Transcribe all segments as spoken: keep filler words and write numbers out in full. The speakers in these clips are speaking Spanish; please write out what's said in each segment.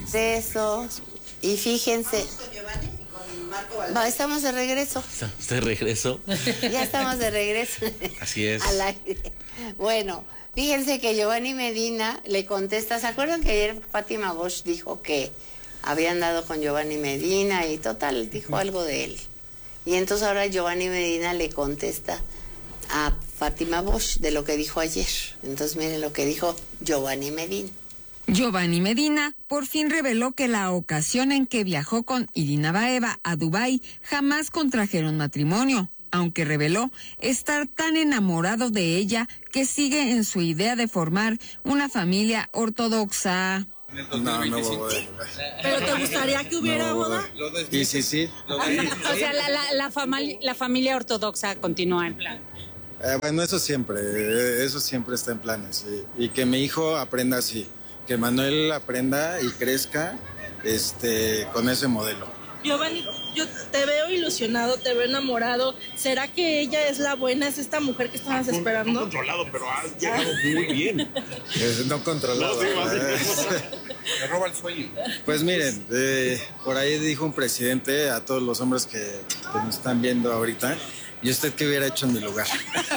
regreso. Y fíjense. ¿Estamos con Giovanni y con Marco Valdés? No, estamos de regreso. ¿Estamos de regreso? Ya estamos de regreso. Así es. Al aire. Bueno, fíjense que Giovanni Medina le contesta. ¿Se acuerdan que ayer Fátima Bosch dijo que habían dado con Giovanni Medina y total, dijo algo de él? Y entonces ahora Giovanni Medina le contesta a Fátima Bosch de lo que dijo ayer. Entonces miren lo que dijo Giovanni Medina. Giovanni Medina por fin reveló que la ocasión en que viajó con Irina Baeva a Dubái jamás contrajeron matrimonio, aunque reveló estar tan enamorado de ella que sigue en su idea de formar una familia ortodoxa. No, no boda. ¿Pero te gustaría que hubiera no, boda? Sí, sí, sí. O sea, la, la, la, fami- la familia ortodoxa continúa en plan. Eh, bueno, eso siempre, eh, eso siempre está en planes. Sí. Y que mi hijo aprenda así, que Manuel aprenda y crezca este, con ese modelo. Giovanni, yo te veo ilusionado, te veo enamorado. ¿Será que ella es la buena, es esta mujer que estabas esperando? No controlado, pero ha llegado muy bien. Es no controlado. No, sí, me roba el sueño. Pues miren, eh, por ahí dijo un presidente a todos los hombres que, que nos están viendo ahorita, ¿y usted qué hubiera hecho en mi lugar?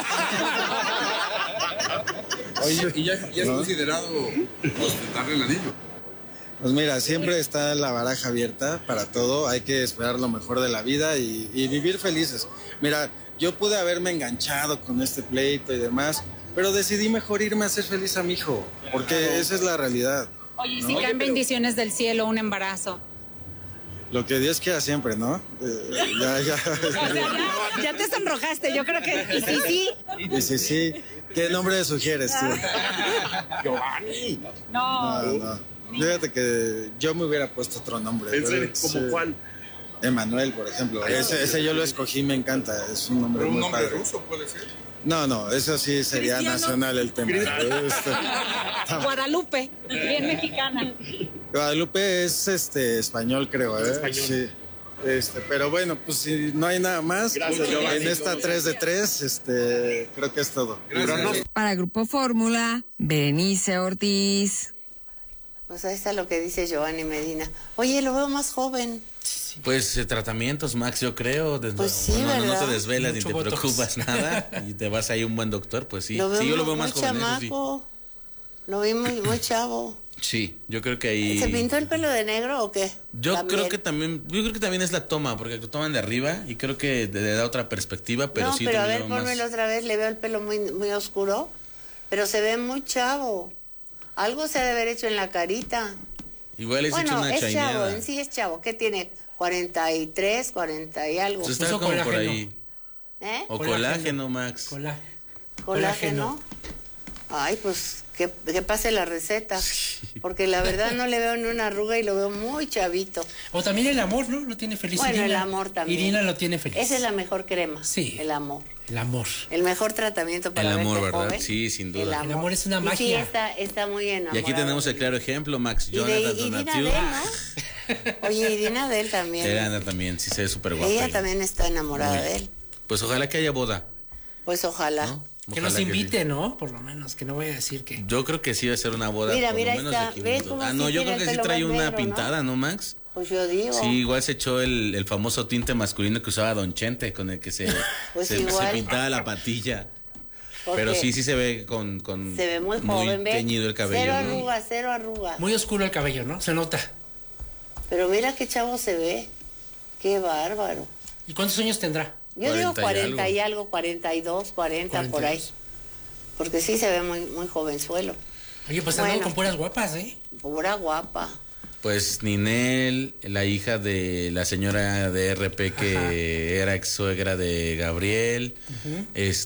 Oye, ¿y ya, ya ¿no? es considerado ostentarle el anillo? Pues mira, siempre está la baraja abierta para todo, hay que esperar lo mejor de la vida y, y vivir felices. Mira, yo pude haberme enganchado con este pleito y demás, pero decidí mejor irme a hacer feliz a mi hijo, porque esa es la realidad. Oye, ¿no? si caen bendiciones del cielo, un embarazo. Lo que Dios quiera siempre, ¿no? Eh, ya, ya. O sea, ya, ya te sonrojaste, yo creo que y sí, sí. Y sí, sí. ¿Qué nombre sugieres tú? Giovanni. No. No, no. Fíjate que yo me hubiera puesto otro nombre. ¿En serio? ¿Cómo Sí. cuál? Emanuel, por ejemplo. Ese, ese yo lo escogí, me encanta. Es un nombre ¿Pero un muy nombre padre. ruso puede ser? No, no, eso sí sería Cristiano. nacional el tema. Este, Guadalupe, bien mexicana. Guadalupe es este español, creo, ¿eh? Español. Sí. Este, pero bueno, pues si no hay nada más, Gracias, Giovanni. en esta tres de tres, este, creo que es todo. Gracias. Para Grupo Fórmula, Berenice Ortiz. Pues ahí está lo que dice Giovanni Medina. Oye, lo veo más joven. Pues eh, tratamientos, Max, yo creo. De, Pues sí, no, no, no ¿verdad? te desvelas Mucho ni te botox. preocupas nada y te vas ahí a un buen doctor, pues sí. Lo veo Sí, yo lo muy, veo más muy joven, eso sí. chamaco. Lo vi muy, muy chavo. Sí, yo creo que ahí... ¿Se pintó el pelo de negro o qué? Yo También. creo que también, yo creo que también es la toma, porque lo toman de arriba y creo que le da otra perspectiva, pero no, sí. pero a lo ver, veo más- pónmelo otra vez, le veo el pelo muy, muy oscuro, pero se ve muy chavo. Algo se ha de haber hecho en la carita. Igual es hecho Bueno, una es chavo, chaineada. en sí es chavo. ¿Qué tiene? cuarenta y tres, cuarenta y algo. Pues está Puso como por colágeno. ahí. ¿Eh? O Colágeno. colágeno, Max. Cola. Colágeno. Ay, pues que, que pase la receta. Porque la verdad no le veo ni una arruga y lo veo muy chavito. O también el amor, ¿no? Lo tiene feliz. Bueno, Irina. el amor también. Irina lo tiene feliz. Esa es la mejor crema. Sí. El amor. El amor. El mejor tratamiento para El amor, verte ¿verdad? joven. Sí, sin duda. El amor, El amor es una Y sí, magia. está, está muy Y enamorado. aquí tenemos el claro ejemplo, Max. Y de Jonathan Irina Donatiu. Del, ¿no? Oye, Irina Del también. Ella también, sí se ve súper guapa. Ella ahí. también está enamorada Muy. de él. Pues ojalá que haya boda, Pues ojalá. ¿no? Que Ojalá nos sí. invite, ¿no? Por lo menos, que no voy a decir que... Yo creo que sí va a ser una boda Mira, por mira, lo menos está. de ¿Ves quinientos. cómo Ah, sí no, yo tiene creo el que sí pelo trae más una negro, ¿no? pintada, ¿no, Max? Pues yo digo. Sí, igual se echó el, el famoso tinte masculino que usaba Don Chente, con el que se, Pues se, igual. se pintaba la patilla. Porque Pero sí, sí se ve con, con se ve muy joven, ¿ves? teñido el cabello, Cero ¿no? arrugas, cero arrugas. Muy oscuro el cabello, ¿no? Se nota. Pero mira qué chavo se ve. Qué bárbaro. ¿Y cuántos años tendrá? Yo digo cuarenta y cuarenta y algo. algo, cuarenta y dos, cuarenta, cuarenta y por ahí. dos. Porque sí se ve muy, muy jovenzuelo. Oye, pues andando Bueno. con puras guapas, ¿eh? Pura guapa. Pues Ninel, la hija de la señora de R P que Ajá. era ex suegra de Gabriel, Ujú.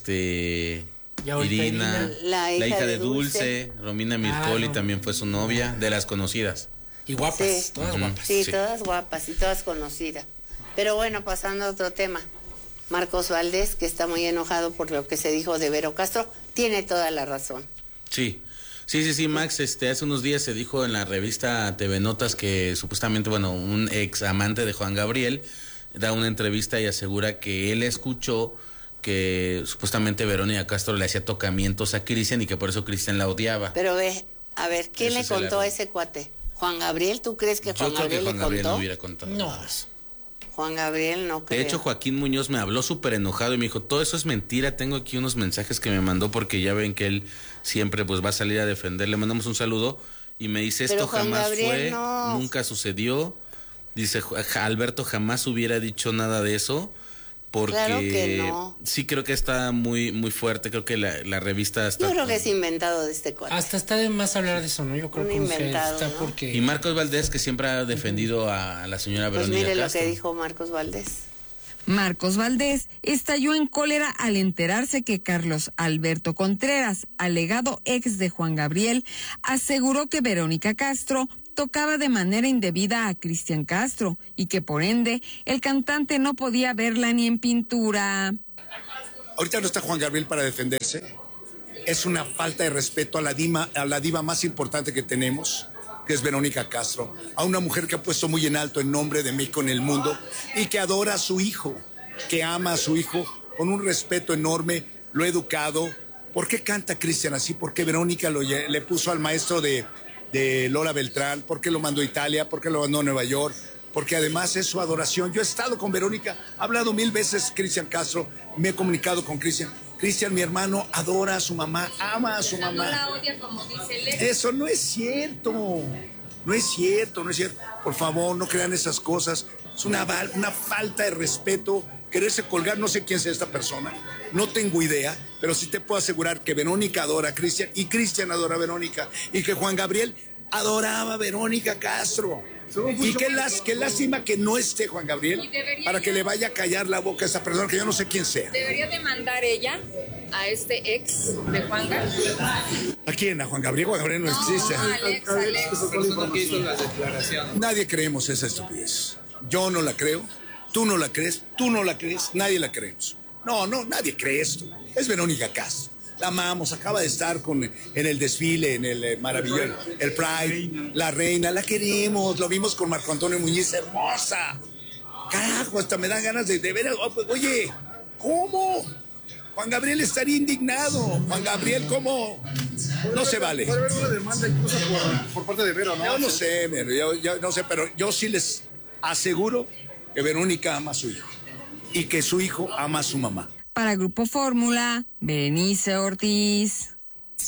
este Y ahorita Irina, Irina. La hija de de Dulce, Romina Mircoli Ah, no. también fue su novia, de las conocidas. Y guapas, Sí. todas Ujú. guapas. Sí, Sí. todas guapas y todas conocidas. Pero bueno, pasando a otro tema. Marcos Valdés, que está muy enojado por lo que se dijo de Vero Castro, tiene toda la razón. Sí. Sí, sí, sí, Max, este, hace unos días se dijo en la revista T V Notas que supuestamente, bueno, un ex amante de Juan Gabriel da una entrevista y asegura que él escuchó que supuestamente Verónica Castro le hacía tocamientos a Cristian y que por eso Cristian la odiaba. Pero ve, a ver, ¿quién Ese le es el contó a error. ese cuate? Juan Gabriel, ¿tú crees que Juan Yo creo que Gabriel Juan le Gabriel contó? no hubiera contado No. nada de eso. Juan Gabriel no creo. De hecho, Joaquín Muñoz me habló súper enojado y me dijo, todo eso es mentira, tengo aquí unos mensajes que me mandó porque ya ven que él siempre pues va a salir a defender. Le mandamos un saludo y me dice, Pero esto Juan jamás Gabriel fue, no. nunca sucedió. Dice, "Ja- Alberto jamás hubiera dicho nada de eso. Porque Claro que no. sí creo que está muy muy fuerte, creo que la, la revista está... Yo creo que es inventado de este cuate. Hasta está de más hablar de eso, ¿no? Yo creo Un que inventado, está ¿no? porque... Y Marcos Valdés, que siempre ha defendido a la señora Pues Verónica mire lo Castro. que dijo Marcos Valdés. Marcos Valdés estalló en cólera al enterarse que Carlos Alberto Contreras, alegado ex de Juan Gabriel, aseguró que Verónica Castro tocaba de manera indebida a Cristian Castro y que por ende el cantante no podía verla ni en pintura. Ahorita no está Juan Gabriel para defenderse. Es una falta de respeto a la diva, a la diva más importante que tenemos, que es Verónica Castro, a una mujer que ha puesto muy en alto el nombre de México en el mundo y que adora a su hijo, que ama a su hijo con un respeto enorme, lo ha educado. ¿Por qué canta Cristian así? ¿Por qué Verónica lo, le puso al maestro de, de Lola Beltrán? ¿Por qué lo mandó a Italia? ¿Por qué lo mandó a Nueva York? Porque además es su adoración. Yo he estado con Verónica, he hablado mil veces Cristian Castro, me he comunicado con Cristian. Cristian, mi hermano, adora a su mamá, ama a su mamá. No la odia como dice él. Eso no es cierto, no es cierto, no es cierto. Por favor, no crean esas cosas. Es una, val- una falta de respeto, quererse colgar, no sé quién sea esta persona, no tengo idea, pero sí te puedo asegurar que Verónica adora a Cristian y Cristian adora a Verónica y que Juan Gabriel adoraba a Verónica Castro. Y qué, las, qué lástima que no esté Juan Gabriel para que le vaya a callar la boca a esa persona que yo no sé quién sea. ¿Debería demandar ella a este ex de Juan Gabriel? ¿A quién? ¿A Juan Gabriel? Juan Gabriel no existe. Alex, Alex. Nadie creemos esa estupidez. Yo no la creo, tú no la crees, tú no la crees, nadie la creemos. No, no, nadie cree esto. Es Verónica Castro. La amamos, acaba de estar con, en el desfile, en el eh, maravilloso, el Pride, la reina, la queremos, lo vimos con Marco Antonio Muñiz, hermosa. Carajo, hasta me dan ganas de, de ver, oh, pues, oye, ¿cómo? Juan Gabriel estaría indignado. Juan Gabriel, ¿cómo? No se vale. Puede haber una demanda incluso por, por parte de Vero, ¿no? Yo no sé, mira, yo, yo no sé, pero yo sí les aseguro que Verónica ama a su hijo y que su hijo ama a su mamá. Para Grupo Fórmula, Berenice Ortiz.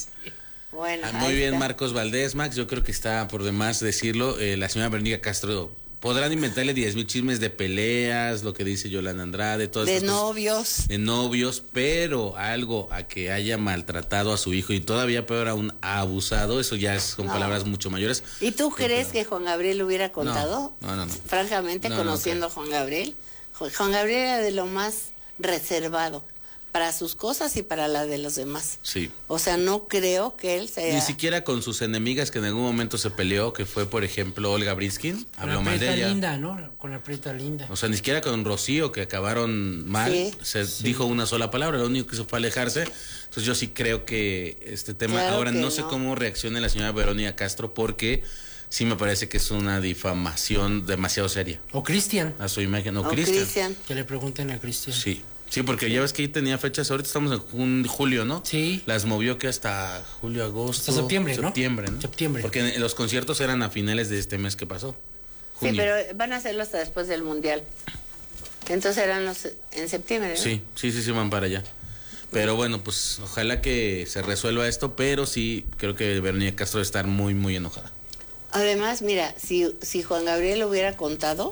Bueno, Ah, muy ahí bien, está. Marcos Valdés, Max, yo creo que está por demás decirlo. Eh, la señora Verónica Castro, podrán inventarle diez mil chismes de peleas, lo que dice Yolanda Andrade, todas De estas cosas, novios. de novios, pero algo a que haya maltratado a su hijo y todavía peor aún abusado, eso ya es con No. palabras mucho mayores. ¿Y tú crees que Juan Gabriel hubiera contado? No, no, no. Francamente, No, no conociendo a Juan Gabriel. Ju- Juan Gabriel era de lo más reservado para sus cosas y para las de los demás. Sí. O sea, no creo que él sea... Ni siquiera con sus enemigas que en algún momento se peleó, que fue, por ejemplo, Olga Briskin, Con habló la mal de prieta ella. linda, ¿no? Con la prieta linda. O sea, ni siquiera con Rocío, que acabaron mal, Sí. se dijo una sola palabra, lo único que hizo fue alejarse. Entonces yo sí creo que este tema, Claro ahora que no sé no. cómo reaccione la señora Verónica Castro, porque sí me parece que es una difamación demasiado seria O Cristian. a su imagen. O O Cristian. Cristian. Que le pregunten a Cristian. Sí. Sí, porque ya ves que ahí tenía fechas, ahorita estamos en jun- julio, ¿no? Sí. Las movió que hasta julio, agosto. Hasta septiembre, ¿no? Septiembre, ¿no? Septiembre. Porque en- los conciertos eran a finales de este mes que pasó. Sí, Junio. pero van a hacerlo hasta después del Mundial. Entonces eran los en septiembre, ¿no? Sí, sí, sí, sí, van para allá. Pero bueno, pues ojalá que se resuelva esto, pero sí creo que Verónica Castro debe estar muy, muy enojada. Además, mira, si, si Juan Gabriel lo hubiera contado,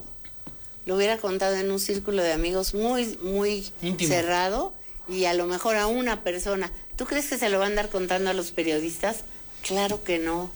lo hubiera contado en un círculo de amigos muy, muy Íntimo. cerrado y a lo mejor a una persona. ¿Tú crees que se lo van a andar contando a los periodistas? Claro que no.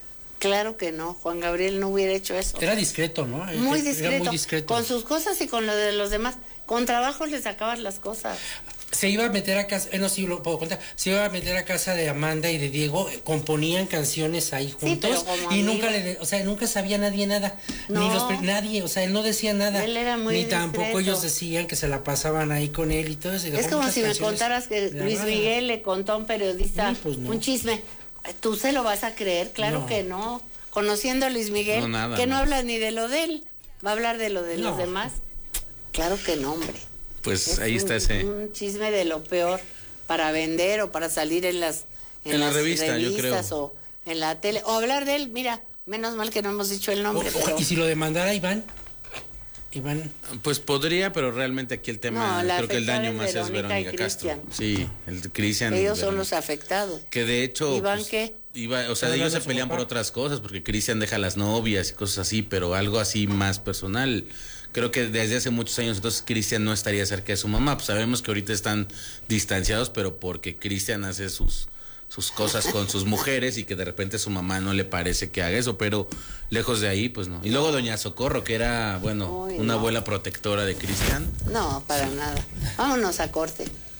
Claro que no. Juan Gabriel no hubiera hecho eso. Era discreto, ¿no? Muy Era discreto, muy discreto. con sus cosas y con lo de los demás. Con trabajo le sacabas las cosas. Se iba a meter a casa, eh, no, sí lo puedo contar, se iba a meter a casa de Amanda y de Diego, eh, componían canciones ahí juntos pero como y amigo. nunca le, de- o sea, nunca sabía nadie nada, No. ni los, pre- nadie, o sea, él no decía nada, Él era muy ni tampoco discreto. ellos decían que se la pasaban ahí con él y todo eso. y Es dejó como muchas si me canciones contaras que Luis grabadas. Miguel le contó a un periodista No, pues no. un chisme. ¿Tú se lo vas a creer? Claro No. que no. Conociendo a Luis Miguel, No, nada, que no no. habla ni de lo de él, va a hablar de lo de los No. demás. Claro que no, hombre. Pues Es ahí un, está ese. un chisme de lo peor para vender o para salir en las En la las revista, yo revistas creo. o en la tele o hablar de él. Mira, Menos mal que no hemos dicho el nombre. O- o- pero... ¿Y si lo demandara Iván? Iván. Pues podría, pero realmente aquí el tema, No, la creo que el daño afectada es más es Verónica y Verónica Castro. Cristian. Sí, el Cristian. Ellos son Verónica. los afectados. Que de hecho. ¿Iván pues, qué? Iba, o sea, Pero ellos no se su pelean papá. por otras cosas, porque Cristian deja a las novias y cosas así, pero algo así más personal. Creo que desde hace muchos años entonces Cristian no estaría cerca de su mamá. Pues sabemos que ahorita están distanciados, pero porque Cristian hace sus sus cosas con sus mujeres y que de repente su mamá no le parece que haga eso, pero lejos de ahí, pues no. Y luego doña Socorro, que era, bueno, Uy, una no. abuela protectora de Cristian. No, para nada. Vámonos a corte.